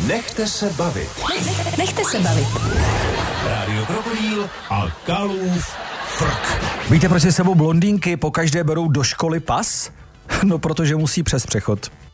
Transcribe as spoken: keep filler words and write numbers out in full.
Nechte se bavit. Nechte se bavit. Rádio Krokodýl a Kalův frk. Víte, proč si sebou blondýnky pokaždé berou do školy pas? No, protože musí přes přechod.